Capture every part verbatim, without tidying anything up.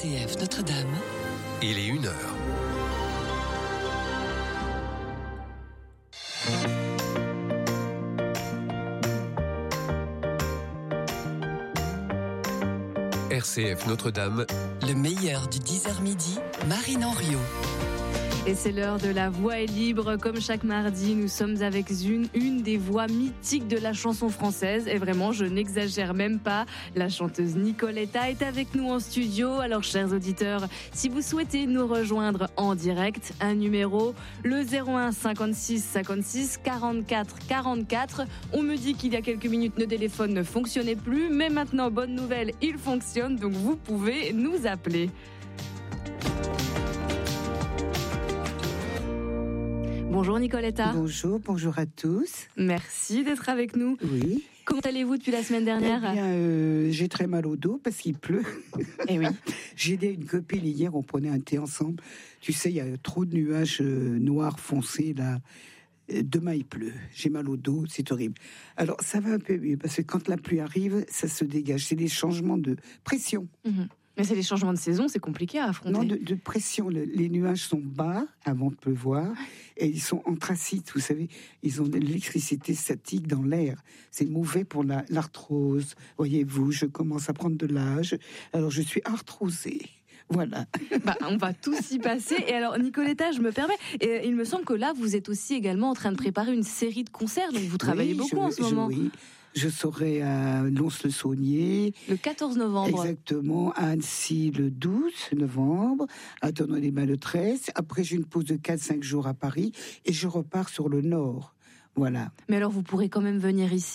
C F Notre-Dame. Il est une heure. R C F Notre-Dame. Le meilleur du dix heures midi, Marine Henriot. Et c'est l'heure de La Voix est libre. Comme chaque mardi, nous sommes avec une, une des voix mythiques de la chanson française. Et vraiment, je n'exagère même pas. La chanteuse Nicoletta est avec nous en studio. Alors, chers auditeurs, si vous souhaitez nous rejoindre en direct, un numéro, le zéro un cinquante-six cinquante-six quarante-quatre quarante-quatre. On me dit qu'il y a quelques minutes, le téléphone ne fonctionnait plus. Mais maintenant, bonne nouvelle, il fonctionne. Donc, vous pouvez nous appeler. Bonjour Nicoletta. Bonjour, bonjour à tous. Merci d'être avec nous. Oui. Comment allez-vous depuis la semaine dernière ? Eh bien, euh, j'ai très mal au dos parce qu'il pleut. Eh oui. J'ai aidé une copine hier, on prenait un thé ensemble. Tu sais, il y a trop de nuages euh, noirs foncés là. Demain il pleut, j'ai mal au dos, c'est horrible. Alors ça va un peu mieux parce que quand la pluie arrive, ça se dégage. C'est des changements de pression. Mmh. Mais c'est les changements de saison, c'est compliqué à affronter. Non, de, de pression. Le, les nuages sont bas avant de pleuvoir et ils sont anthracites. Vous savez, ils ont de l'électricité statique dans l'air. C'est mauvais pour la, l'arthrose. Voyez-vous, je commence à prendre de l'âge. Alors je suis arthrosée. Voilà. Bah, on va tous y passer. Et alors, Nicoletta, je me permets, et il me semble que là, vous êtes aussi également en train de préparer une série de concerts, donc vous travaillez oui, beaucoup je, en ce je, moment. Oui, je serai à Lons-le-Saunier. Le quatorze novembre. Exactement, à Annecy le douze novembre, à Tonon-les-Bains le treize. Après, j'ai une pause de quatre à cinq jours à Paris et je repars sur le nord. Voilà. Mais alors, vous pourrez quand même venir ici ?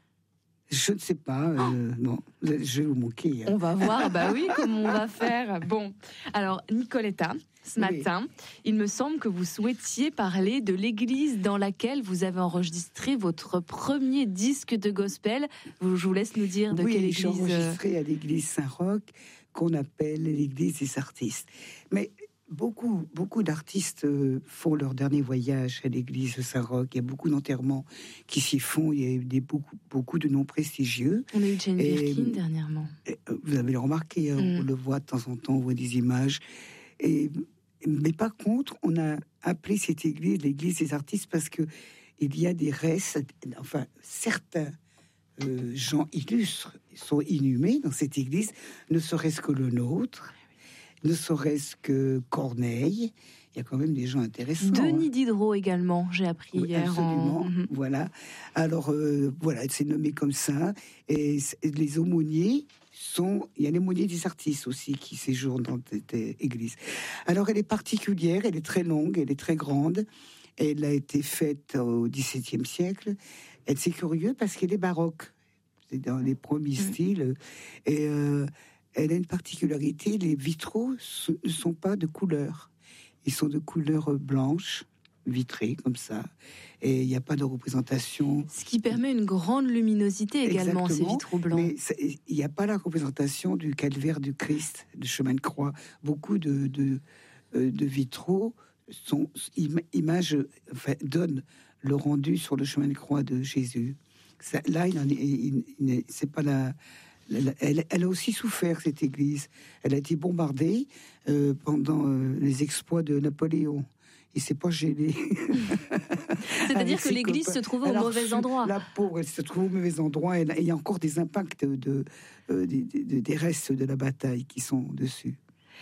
Je ne sais pas, euh, bon, je vais vous manquer. Hein. On va voir, bah oui, comment on va faire. Bon, alors Nicoletta, ce matin, oui. Il me semble que vous souhaitiez parler de l'église dans laquelle vous avez enregistré votre premier disque de gospel. Je vous laisse nous dire de oui, quelle église. Oui, j'ai enregistré à l'église Saint-Roch, qu'on appelle l'église des artistes. Mais Beaucoup, beaucoup d'artistes font leur dernier voyage à l'église de Saint-Roch. Il y a beaucoup d'enterrements qui s'y font. Il y a des, beaucoup, beaucoup de noms prestigieux. On a eu Jane Birkin dernièrement. Vous avez remarqué, mm. on le voit de temps en temps, on voit des images. Et, mais par contre, on a appelé cette église l'église des artistes parce que il y a des restes, enfin, certains euh, gens illustres sont inhumés dans cette église, ne serait-ce que le nôtre. Ne serait-ce que Corneille, il y a quand même des gens intéressants. Denis hein. Diderot également, j'ai appris oui, hier. Absolument, en... voilà. Alors, euh, voilà, c'est nommé comme ça. Et les aumôniers sont... Il y a l'aumônier des artistes aussi qui séjournent dans cette église. Alors, elle est particulière, elle est très longue, elle est très grande. Elle a été faite au dix-septième siècle. Et c'est curieux parce qu'elle est baroque. C'est dans les premiers mmh. styles. Et... Euh, Elle a une particularité, les vitraux ne sont pas de couleur. Ils sont de couleur blanche, vitrés, comme ça. Et il n'y a pas de représentation. Ce qui permet une grande luminosité également, exactement, ces vitraux blancs. Mais il n'y a pas la représentation du calvaire du Christ, du chemin de croix. Beaucoup de, de, de vitraux sont, images, enfin, donnent le rendu sur le chemin de croix de Jésus. Ça, là, il en est, il, il, c'est pas la... Elle, elle, elle a aussi souffert, cette église. Elle a été bombardée euh, pendant euh, les exploits de Napoléon. Il s'est pas gêné. C'est-à-dire que l'église copains. se trouvait au Alors, mauvais endroit. La pauvre, elle se trouve au mauvais endroit. Et il y a encore des impacts de, euh, des, des, des restes de la bataille qui sont dessus.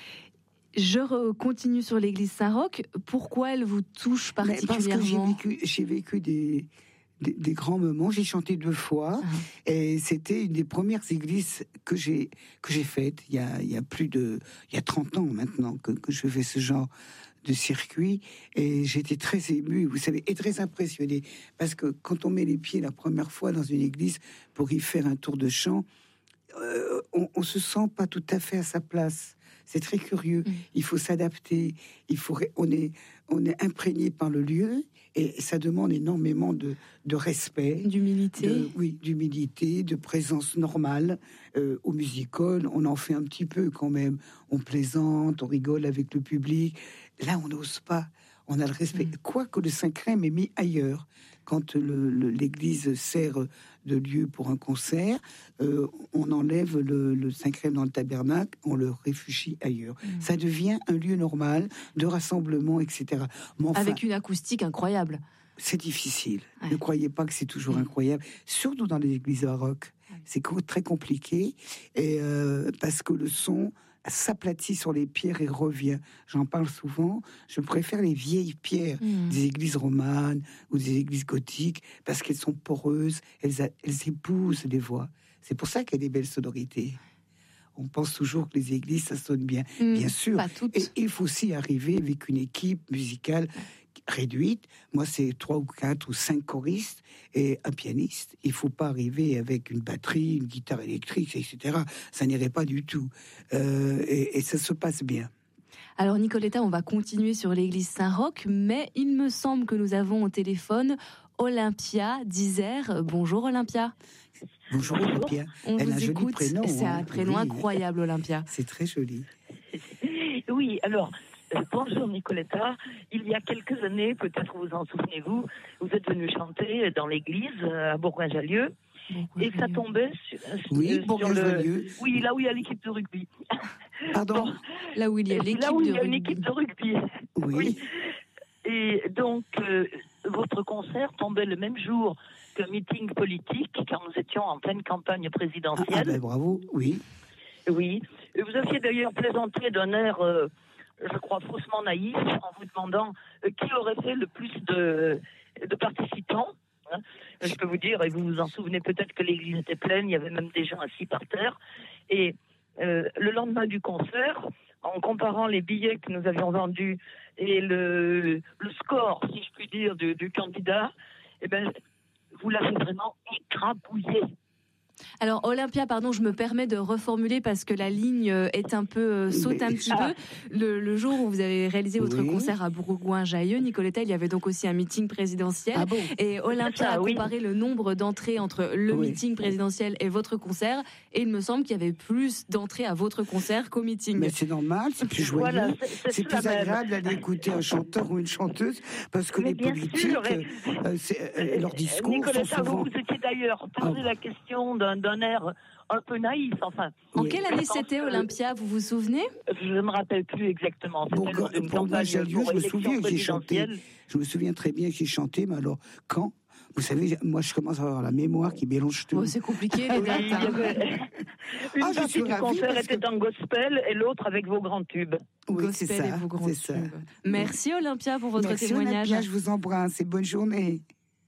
Je continue sur l'église Saint-Roch. Pourquoi elle vous touche particulièrement ? Mais parce que j'ai vécu, j'ai vécu des... Des, des grands moments. J'ai chanté deux fois ah. et c'était une des premières églises que j'ai que j'ai faites. Il y a il y a plus de il y a trente ans maintenant que que je fais ce genre de circuit et j'étais très émue, vous savez, et très impressionnée parce que quand on met les pieds la première fois dans une église pour y faire un tour de chant, euh, on, on se sent pas tout à fait à sa place. C'est très curieux. Mmh. Il faut s'adapter. Il faut, on est, on est imprégné par le lieu et ça demande énormément de, de respect, d'humilité. De, oui, d'humilité, de présence normale. Euh, au music-hall, on en fait un petit peu quand même. On plaisante, on rigole avec le public. Là, on n'ose pas. On a le respect. Mmh. Quoique le Saint-Crème est mis ailleurs. Quand le, le, l'église sert de lieu pour un concert, euh, on enlève le, le Saint-Crème dans le tabernacle, on le réfugie ailleurs. Mmh. Ça devient un lieu normal de rassemblement, et cetera. Mais enfin, avec une acoustique incroyable. C'est difficile. Ouais. Ne croyez pas que c'est toujours mmh. incroyable, surtout dans les églises baroques. Ouais. C'est très compliqué, et euh, parce que le son s'aplatit sur les pierres et revient. J'en parle souvent. Je préfère les vieilles pierres mmh. des églises romanes ou des églises gothiques parce qu'elles sont poreuses, elles, a, elles épousent les voix. C'est pour ça qu'il y a des belles sonorités. On pense toujours que les églises, ça sonne bien. Mmh, bien sûr. Et il faut aussi arriver avec une équipe musicale réduite. Moi, c'est trois ou quatre ou cinq choristes et un pianiste. Il ne faut pas arriver avec une batterie, une guitare électrique, et cetera. Ça n'irait pas du tout. Euh, et, et ça se passe bien. Alors, Nicoletta, on va continuer sur l'église Saint-Roch, mais il me semble que nous avons au téléphone Olympia d'Isère. Bonjour, Olympia. Bonjour, Olympia. On Elle vous a un joli écoute. prénom. C'est hein. un prénom oui. incroyable, Olympia. C'est très joli. Oui, alors... Bonjour Nicoletta, il y a quelques années, peut-être vous en souvenez-vous, vous êtes venu chanter dans l'église à Bourgoin-Jallieu et ça tombait sur, oui, sur le... Oui, là où il y a l'équipe de rugby. Pardon bon, Là où il y a l'équipe Là où il y a de une rugby. équipe de rugby. Oui. oui. Et donc, euh, votre concert tombait le même jour qu'un meeting politique, quand nous étions en pleine campagne présidentielle. Ah, ah ben bravo, oui. Oui. Et vous aviez d'ailleurs plaisanté d'un air... Euh, je crois, faussement naïf, en vous demandant euh, qui aurait fait le plus de, de participants. Hein. Je peux vous dire, et vous vous en souvenez peut-être que l'église était pleine, il y avait même des gens assis par terre. Et euh, le lendemain du concert, en comparant les billets que nous avions vendus et le, le score, si je puis dire, du, du candidat, eh ben, vous l'avez vraiment écrabouillé. Alors Olympia, pardon, je me permets de reformuler parce que la ligne est un peu euh, saute un petit ah. peu. Le, le jour où vous avez réalisé votre oui. concert à Bourgoin-Jallieu, Nicoletta, il y avait donc aussi un meeting présidentiel. Ah bon et Olympia a comparé oui. le nombre d'entrées entre le oui. meeting présidentiel et votre concert. Et il me semble qu'il y avait plus d'entrées à votre concert qu'au meeting. Mais c'est normal, c'est plus joyeux. Voilà, c'est, c'est, c'est plus agréable d'aller écouter un chanteur ou une chanteuse parce que mais les politiques, sûr, euh, c'est, euh, leurs discours Nicoletta, sont souvent... vous vous étiez d'ailleurs posé ah. la question d'un, d'un air un peu naïf, enfin. En oui. quelle année c'était, Olympia, vous vous souvenez? Je ne me rappelle plus exactement. Bon, pour moi, je me souviens que j'ai chanté. Je me souviens très bien que j'ai chanté, mais alors, quand? Vous savez, moi, je commence à avoir la mémoire qui mélange tout. Oh, c'est compliqué, les dates. Hein. Une ah, partie du concert était que... en gospel et l'autre avec vos grands tubes. Oui, gospel c'est ça, et vos grands c'est tubes. Ça. Merci, Olympia, pour votre Merci, témoignage. Olympia, je vous embrasse et bonne journée.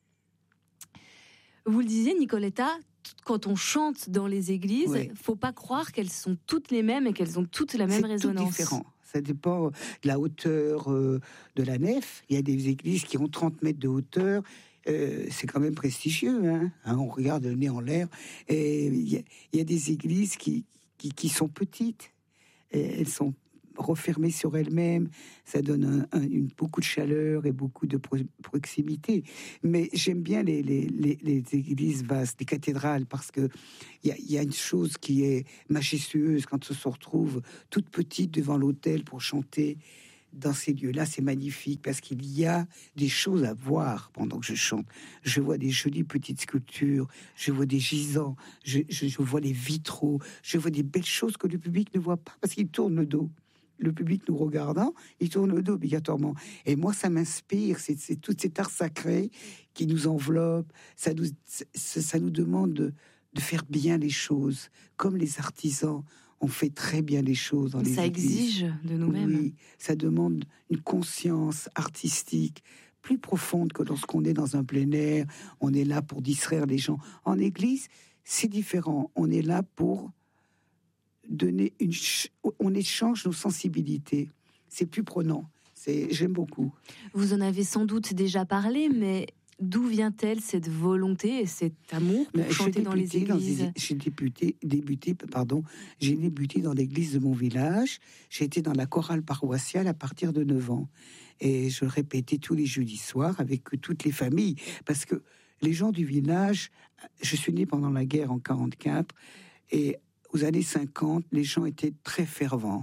Vous le disiez, Nicoletta, quand on chante dans les églises, il oui. ne faut pas croire qu'elles sont toutes les mêmes et qu'elles ont toutes la même c'est résonance. C'est tout différent. Ça dépend de la hauteur euh, de la nef. Il y a des églises qui ont trente mètres de hauteur. Euh, c'est quand même prestigieux. Hein hein, on regarde le nez en l'air. Et il y, y a des églises qui, qui, qui sont petites. Et elles sont refermées sur elles-mêmes. Ça donne un, un, une, beaucoup de chaleur et beaucoup de pro- proximité. Mais j'aime bien les, les, les, les églises vastes, les cathédrales, parce que il y, y a une chose qui est majestueuse quand on se retrouve toute petite devant l'autel pour chanter. Dans ces lieux-là, c'est magnifique parce qu'il y a des choses à voir pendant que je chante. Je vois des jolies petites sculptures, je vois des gisants, je, je, je vois les vitraux, je vois des belles choses que le public ne voit pas parce qu'il tourne le dos. Le public nous regardant, il tourne le dos obligatoirement. Et moi, ça m'inspire, c'est, c'est tout cet art sacré qui nous enveloppe, ça nous, ça, ça nous demande de, de faire bien les choses, comme les artisans. On fait très bien les choses dans les ça églises. Ça exige de nous-mêmes. Oui, ça demande une conscience artistique plus profonde que lorsqu'on est dans un plein air. On est là pour distraire les gens. En église, c'est différent. On est là pour donner une... On échange nos sensibilités. C'est plus prenant. C'est... J'aime beaucoup. Vous en avez sans doute déjà parlé, mais... D'où vient-elle cette volonté et cet amour pour chanter dans les églises? Dans, J'ai débuté, débuté, pardon, j'ai débuté dans l'église de mon village. J'ai été dans la chorale paroissiale à partir de neuf ans. Et je répétais tous les jeudis soirs avec toutes les familles. Parce que les gens du village, je suis né pendant la guerre en quarante-quatre, et aux années cinquante, les gens étaient très fervents.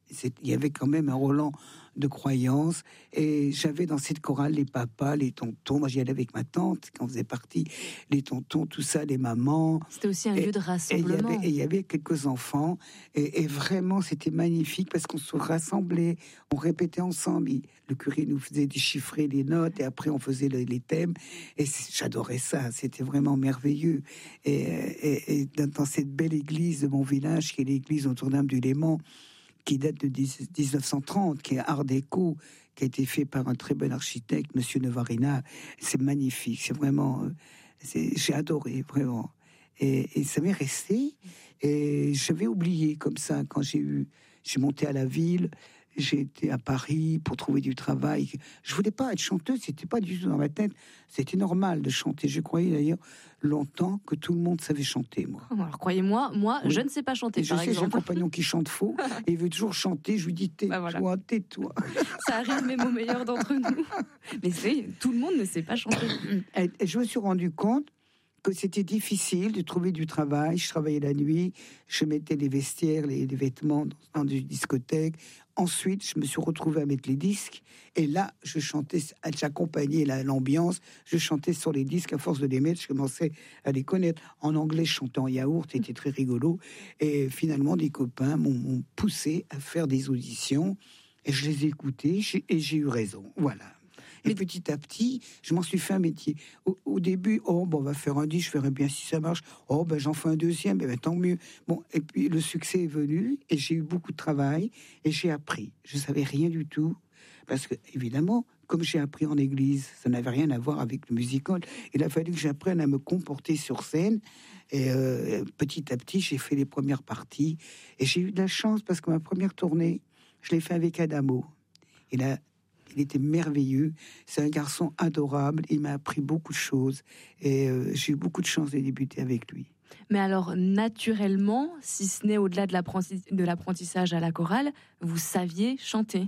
c'est, il y avait quand même un Roland de croyance, et j'avais dans cette chorale les papas, les tontons, moi j'y allais avec ma tante quand on faisait partie, les tontons, tout ça, les mamans. C'était aussi un et, lieu de rassemblement. Et il y, y avait quelques enfants, et, et vraiment c'était magnifique parce qu'on se rassemblait, on répétait ensemble. Il, le curé nous faisait déchiffrer les notes, et après on faisait le, les thèmes, et j'adorais ça, c'était vraiment merveilleux. Et, et, et dans cette belle église de mon village, qui est l'église Notre-Dame du Léman, qui date de dix-neuf cent trente, qui est art déco, qui a été fait par un très bon architecte, Monsieur Nevarina. C'est magnifique, c'est vraiment... C'est, j'ai adoré, vraiment. Et, et ça m'est resté. Et j'avais oublié, comme ça, quand j'ai eu... J'ai monté à la ville, j'ai été à Paris pour trouver du travail. Je voulais pas être chanteuse, c'était pas du tout dans ma tête. C'était normal de chanter. Je croyais d'ailleurs longtemps que tout le monde savait chanter, moi. Alors croyez-moi, moi, oui. je ne sais pas chanter, et par je sais, exemple. J'ai un compagnon qui chante faux, et il veut toujours chanter. Je lui dis tais-toi, bah voilà. tais-toi. Ça arrive même aux meilleurs d'entre nous. Mais c'est, tout le monde ne sait pas chanter. Et, et je me suis rendu compte que c'était difficile de trouver du travail. Je travaillais la nuit, je mettais les vestiaires, les, les vêtements dans, dans une discothèque. Ensuite, je me suis retrouvé à mettre les disques. Et là, je chantais, j'accompagnais la, l'ambiance. Je chantais sur les disques. À force de les mettre, je commençais à les connaître. En anglais, je chantais en yaourt. C'était très rigolo. Et finalement, des copains m'ont, m'ont poussé à faire des auditions. Et je les ai écoutés. J'ai, et j'ai eu raison. Voilà. Et Mais... petit à petit, je m'en suis fait un métier. Au, au début, oh, bon, on va faire un disque, je verrai bien si ça marche. Oh, ben, j'en fais un deuxième, ben, tant mieux. Bon, et puis le succès est venu, et j'ai eu beaucoup de travail, et j'ai appris. Je savais rien du tout, parce que, évidemment, comme j'ai appris en église, ça n'avait rien à voir avec le musical. Il a fallu que j'apprenne à me comporter sur scène. Et euh, petit à petit, j'ai fait les premières parties. Et j'ai eu de la chance, parce que ma première tournée, je l'ai fait avec Adamo. Il a... Il était merveilleux. C'est un garçon adorable. Il m'a appris beaucoup de choses. Et euh, j'ai eu beaucoup de chance de débuter avec lui. Mais alors, naturellement, si ce n'est au-delà de, l'apprenti- de l'apprentissage à la chorale, vous saviez chanter?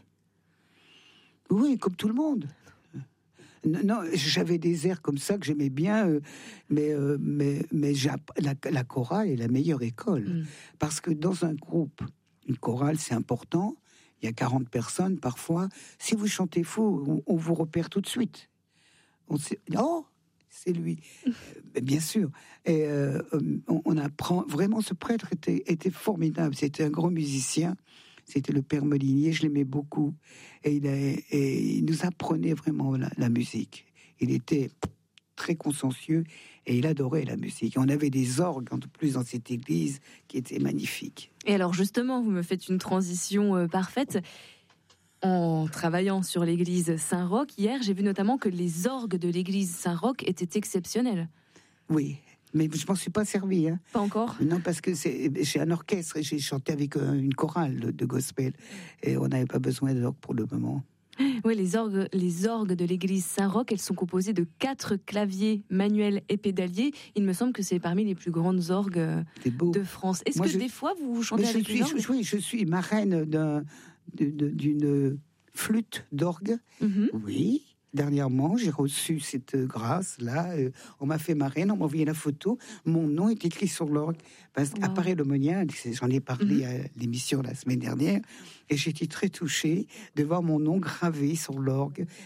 Oui, comme tout le monde. Non, j'avais des airs comme ça que j'aimais bien, euh, mais, euh, mais, mais la, la chorale est la meilleure école. Mm. Parce que dans un groupe, une chorale, c'est important. Il y a quarante personnes parfois. Si vous chantez faux, on, on vous repère tout de suite. On sait, oh, c'est lui. euh, bien sûr. Et euh, on, on apprend. Vraiment, ce prêtre était, était formidable. C'était un grand musicien. C'était le père Molinier. Je l'aimais beaucoup. Et il, a, et il nous apprenait vraiment la, la musique. Il était très consciencieux et il adorait la musique. On avait des orgues en plus dans cette église qui étaient magnifiques. Et alors justement, vous me faites une transition euh, parfaite. En travaillant sur l'église Saint-Roch, hier, j'ai vu notamment que les orgues de l'église Saint-Roch étaient exceptionnels. Oui, mais je m'en suis pas servi. Hein. Pas encore ? Non, parce que c'est, j'ai un orchestre et j'ai chanté avec une chorale de, de gospel. Et on n'avait pas besoin d'orgue pour le moment. Oui, les orgues, les orgues de l'église Saint-Roch, elles sont composées de quatre claviers manuels et pédaliers. Il me semble que c'est parmi les plus grandes orgues de France. Est-ce Moi, que je... des fois vous chantez Mais avec je suis, une orgue ? Oui, je suis marraine d'un, d'une flûte d'orgue. Mm-hmm. Oui. Dernièrement, j'ai reçu cette grâce-là. Euh, on m'a fait marraine, on m'a envoyé la photo. Mon nom est écrit sur l'orgue. Parce wow. qu'apparaît l'aumônial, j'en ai parlé mm-hmm. à l'émission la semaine dernière, et j'étais très touchée de voir mon nom gravé sur l'orgue.